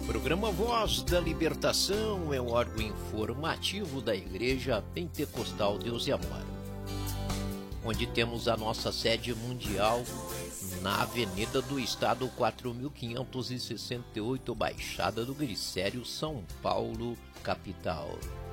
Programa Voz da Libertação é um órgão informativo da Igreja Pentecostal Deus e Amor, onde temos a nossa sede mundial na Avenida do Estado 4568, Baixada do Glicério, São Paulo, capital.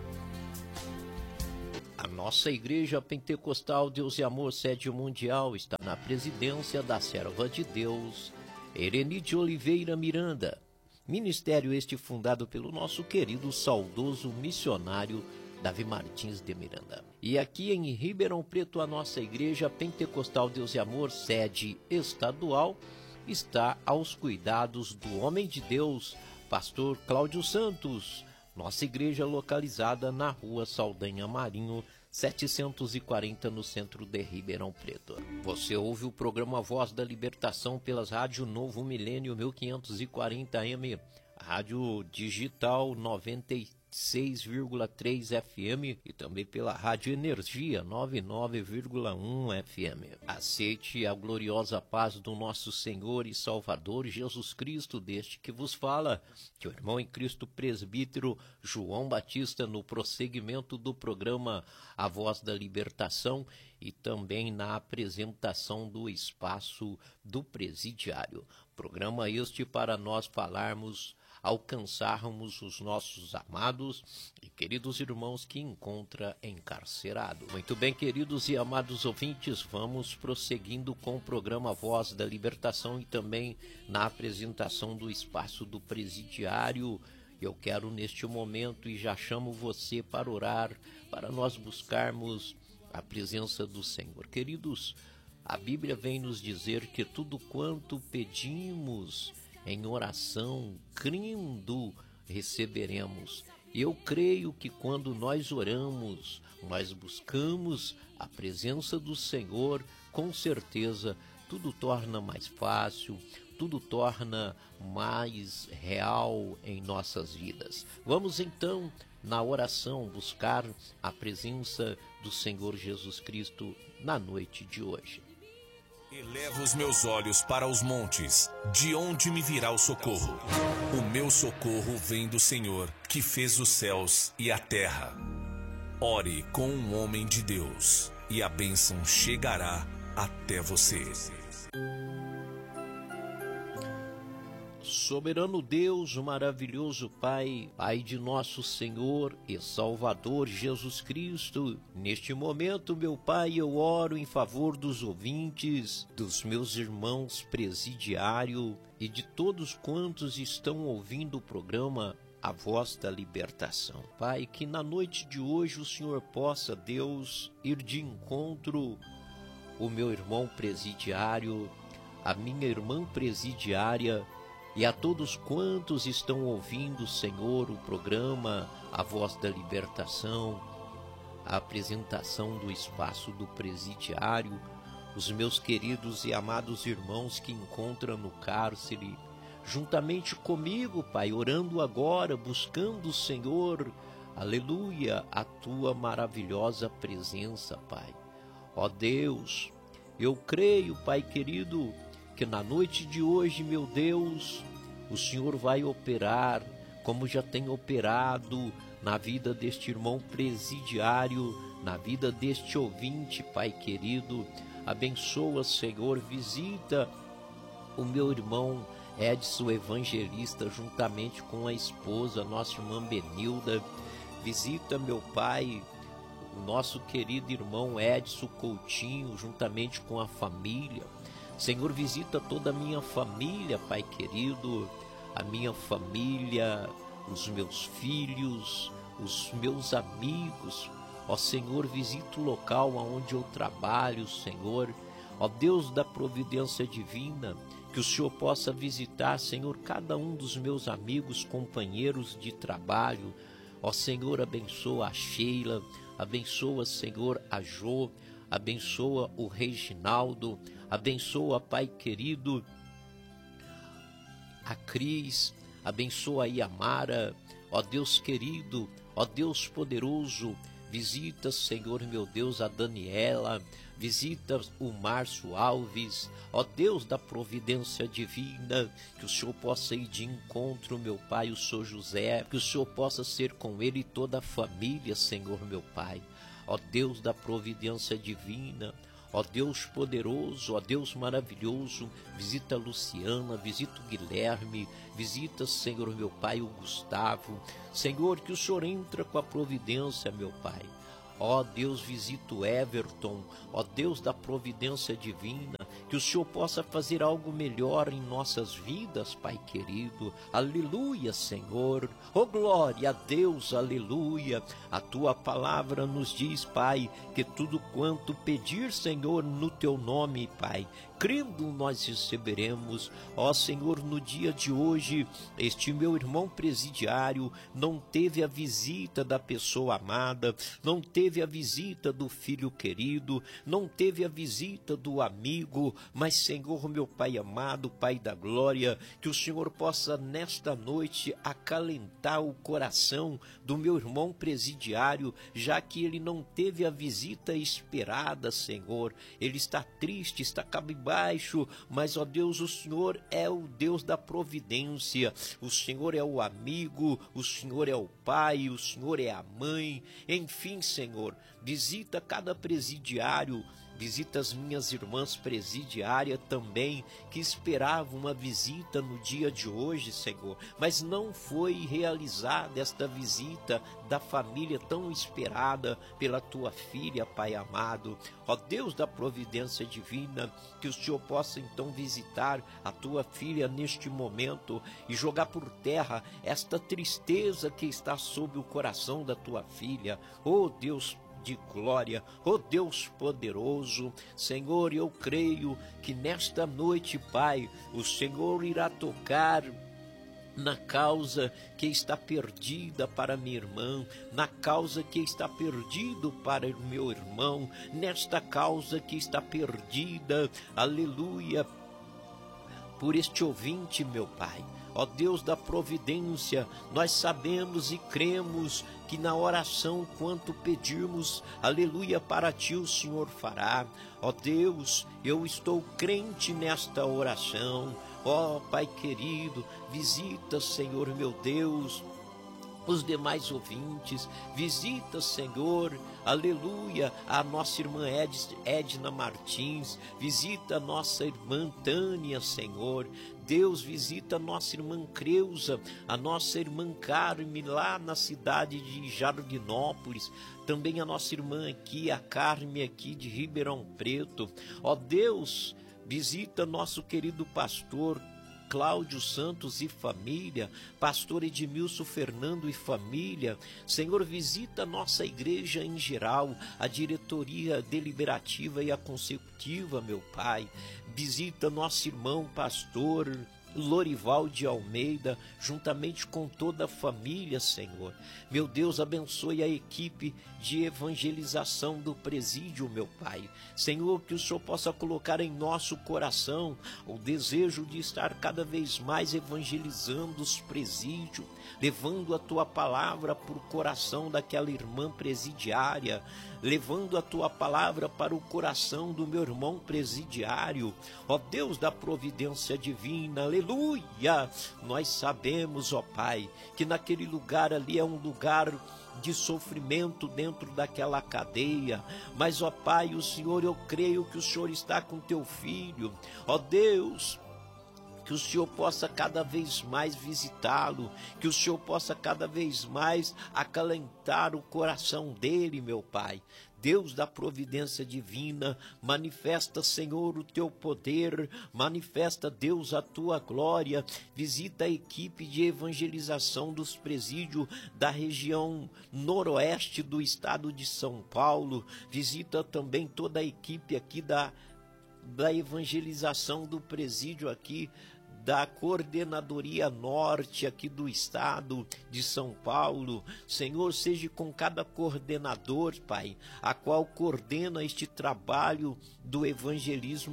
A nossa Igreja Pentecostal Deus e Amor, sede mundial, está na presidência da serva de Deus, Ereni de Oliveira Miranda. Ministério este fundado pelo nosso querido saudoso missionário Davi Martins de Miranda. E aqui em Ribeirão Preto, a nossa Igreja Pentecostal Deus e Amor, sede estadual, está aos cuidados do homem de Deus, pastor Cláudio Santos. Nossa igreja localizada na rua Saldanha Marinho, 740, no centro de Ribeirão Preto. Você ouve o programa Voz da Libertação pelas rádios Novo Milênio 1540 AM, rádio digital 96,3 FM e também pela Rádio Energia 99,1 FM. Aceite a gloriosa paz do nosso Senhor e Salvador Jesus Cristo, deste que vos fala, que o irmão em Cristo presbítero João Batista, no prosseguimento do programa A Voz da Libertação e também na apresentação do espaço do presidiário. Programa este para nós falarmos, alcançarmos os nossos amados e queridos irmãos que encontra encarcerado. Muito bem, queridos e amados ouvintes, vamos prosseguindo com o programa Voz da Libertação e também na apresentação do espaço do presidiário. Eu quero neste momento, e já chamo você para orar, para nós buscarmos a presença do Senhor. Queridos, a Bíblia vem nos dizer que tudo quanto pedimos em oração, crendo, receberemos. Eu creio que quando nós oramos, nós buscamos a presença do Senhor, com certeza tudo torna mais fácil, tudo torna mais real em nossas vidas. Vamos então, na oração, buscar a presença do Senhor Jesus Cristo na noite de hoje. Elevo os meus olhos para os montes, de onde me virá o socorro? O meu socorro vem do Senhor, que fez os céus e a terra. Ore com um homem de Deus, e a bênção chegará até você. Soberano Deus, maravilhoso Pai, Pai de nosso Senhor e Salvador Jesus Cristo, neste momento, meu Pai, eu oro em favor dos ouvintes, dos meus irmãos presidiário e de todos quantos estão ouvindo o programa A Voz da Libertação. Pai, que na noite de hoje o Senhor possa, Deus, ir de encontro o meu irmão presidiário, a minha irmã presidiária, e a todos quantos estão ouvindo, Senhor, o programa A Voz da Libertação, a apresentação do espaço do presidiário, os meus queridos e amados irmãos que encontram no cárcere, juntamente comigo, Pai, orando agora, buscando, Senhor, aleluia, a Tua maravilhosa presença, Pai. Ó Deus, eu creio, Pai querido, que na noite de hoje, meu Deus, o Senhor vai operar, como já tem operado na vida deste irmão presidiário, na vida deste ouvinte, Pai querido. Abençoa, Senhor, visita o meu irmão Edson Evangelista, juntamente com a esposa, nossa irmã Benilda. Visita, meu Pai, o nosso querido irmão Edson Coutinho, juntamente com a família. Senhor, visita toda a minha família, Pai querido, a minha família, os meus filhos, os meus amigos. Ó Senhor, visita o local onde eu trabalho, Senhor. Ó Deus da providência divina, que o Senhor possa visitar, Senhor, cada um dos meus amigos, companheiros de trabalho. Ó Senhor, abençoa a Sheila, abençoa, Senhor, a Jô, abençoa o Reginaldo, abençoa, Pai querido, a Cris, abençoa a Yamara. Ó Deus querido, ó Deus poderoso, Visita, Senhor meu Deus, a Daniela, visita o Márcio Alves, ó Deus da providência divina, que o Senhor possa ir de encontro, meu Pai, o Senhor José, que o Senhor possa ser com ele e toda a família, Senhor meu Pai, ó Deus da providência divina, ó Deus poderoso, ó Deus maravilhoso, visita a Luciana, visita o Guilherme, visita, Senhor meu Pai, o Gustavo, Senhor, que o Senhor entra com a providência, meu Pai. Ó Deus, visita o Everton, ó Deus da providência divina, que o Senhor possa fazer algo melhor em nossas vidas, Pai querido. Aleluia, Senhor. Oh, glória a Deus, aleluia. A tua palavra nos diz, Pai, que tudo quanto pedir, Senhor, no teu nome, Pai, crendo nós receberemos. Ó Senhor, no dia de hoje, este meu irmão presidiário não teve a visita da pessoa amada, não teve a visita do filho querido, não teve a visita do amigo, mas Senhor, meu Pai amado, Pai da glória, que o Senhor possa nesta noite acalentar o coração do meu irmão presidiário, já que ele não teve a visita esperada, Senhor. Ele está triste, está cabisbaixo, mas ó Deus, o Senhor é o Deus da providência, o Senhor é o amigo, o Senhor é o pai, o Senhor é a mãe, enfim, Senhor, visita cada presidiário, visita as minhas irmãs presidiárias também, que esperavam uma visita no dia de hoje, Senhor, mas não foi realizada esta visita da família tão esperada pela tua filha, Pai amado. Ó Deus da providência divina, que o Senhor possa então visitar a tua filha neste momento e jogar por terra esta tristeza que está sob o coração da tua filha. Ó Deus de glória, ó Deus poderoso, Senhor, eu creio que nesta noite, Pai, o Senhor irá tocar na causa que está perdida para minha irmã, na causa que está perdido para o meu irmão, nesta causa que está perdida, aleluia, por este ouvinte, meu Pai. Ó Deus da providência, nós sabemos e cremos que na oração, quanto pedirmos, aleluia, para ti o Senhor fará. Ó Deus, eu estou crente nesta oração. Ó Pai querido, visita, Senhor meu Deus, os demais ouvintes, visita, Senhor, aleluia, a nossa irmã Edna Martins, visita a nossa irmã Tânia, Senhor. Deus, visita a nossa irmã Creuza, a nossa irmã Carme, lá na cidade de Jardinópolis, também a nossa irmã aqui, a Carme aqui de Ribeirão Preto. Ó Deus, visita nosso querido pastor Cláudio Santos e família, pastor Edmilson Fernando e família. Senhor, visita a nossa igreja em geral, a diretoria deliberativa e a consecutiva, meu Pai. Visita nosso irmão pastor Lorival de Almeida, juntamente com toda a família, Senhor. Meu Deus, abençoe a equipe de evangelização do presídio, meu Pai. Senhor, que o Senhor possa colocar em nosso coração o desejo de estar cada vez mais evangelizando os presídios, levando a tua palavra para o coração daquela irmã presidiária, levando a tua palavra para o coração do meu irmão presidiário. Ó Deus da providência divina, aleluia! Nós sabemos, ó Pai, que naquele lugar ali é um lugar de sofrimento dentro daquela cadeia, mas, ó Pai, o Senhor, eu creio que o Senhor está com teu filho. Ó Deus, que o Senhor possa cada vez mais visitá-lo, que o Senhor possa cada vez mais acalentar o coração dele, meu Pai. Deus da providência divina, manifesta, Senhor, o teu poder, manifesta, Deus, a tua glória, visita a equipe de evangelização dos presídios da região noroeste do estado de São Paulo, visita também toda a equipe aqui da evangelização do presídio aqui, da Coordenadoria Norte aqui do estado de São Paulo. Senhor, seja com cada coordenador, Pai, a qual coordena este trabalho do evangelismo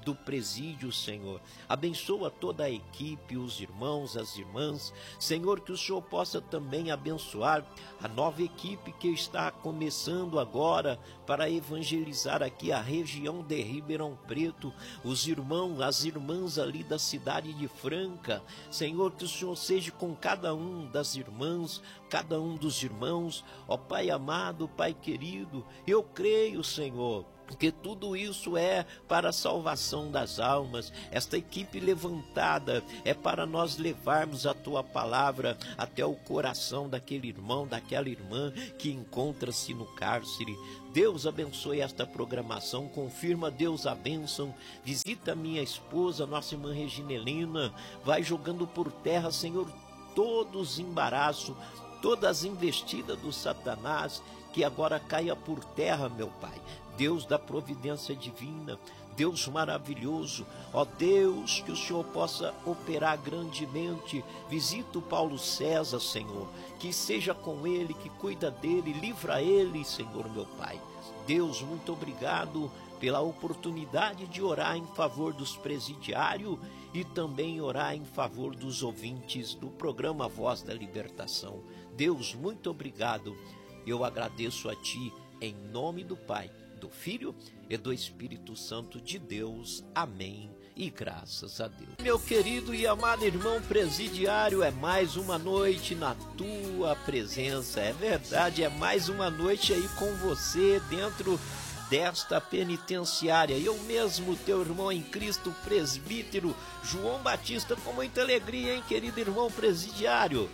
do presídio, Senhor. Abençoa toda a equipe, os irmãos, as irmãs. Senhor, que o Senhor possa também abençoar a nova equipe que está começando agora para evangelizar aqui a região de Ribeirão Preto, os irmãos, as irmãs ali da cidade de Franca. Senhor, que o Senhor seja com cada um das irmãs, cada um dos irmãos. Ó Pai amado, Pai querido, eu creio, Senhor, porque tudo isso é para a salvação das almas. Esta equipe levantada é para nós levarmos a Tua palavra até o coração daquele irmão, daquela irmã que encontra-se no cárcere. Deus abençoe esta programação, confirma, Deus, a bênção. Visita minha esposa, nossa irmã Regina Helena, vai jogando por terra, Senhor, todos os embaraços, todas as investidas do Satanás, que agora caia por terra, meu Pai. Deus da providência divina, Deus maravilhoso, ó Deus, que o Senhor possa operar grandemente. Visita o Paulo César, Senhor, que seja com ele, que cuida dele, livra ele, Senhor, meu Pai. Deus, muito obrigado pela oportunidade de orar em favor dos presidiários e também orar em favor dos ouvintes do programa Voz da Libertação. Deus, muito obrigado. Eu agradeço a Ti, em nome do Pai, do Filho e do Espírito Santo de Deus. Amém. E graças a Deus. Meu querido e amado irmão presidiário, é mais uma noite na Tua presença. É verdade, é mais uma noite aí com você dentro desta penitenciária. Eu mesmo, teu irmão em Cristo, presbítero João Batista, com muita alegria, hein, querido irmão presidiário.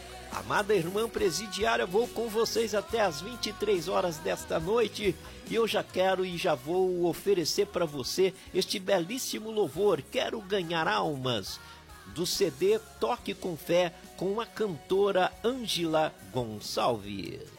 Amada irmã presidiária, vou com vocês até às 23 horas desta noite e eu já quero e já vou oferecer para você este belíssimo louvor, Quero Ganhar Almas, do CD Toque com Fé, com a cantora Ângela Gonçalves.